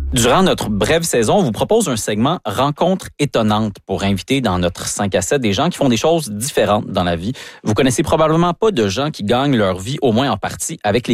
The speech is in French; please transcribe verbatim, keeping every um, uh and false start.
Durant notre brève saison, on vous propose un segment Rencontres étonnantes pour inviter dans notre cinq à sept des gens qui font des choses différentes dans la vie. Vous connaissez probablement pas de gens qui gagnent leur vie, au moins en partie, avec les